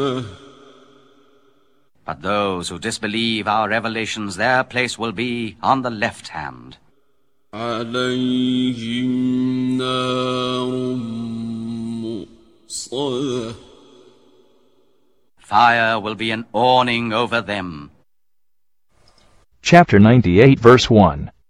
But those who disbelieve our revelations, their place will be on the left hand. عليهم نار مؤصدة. Fire will be an awning over them. Chapter 98, verse 1.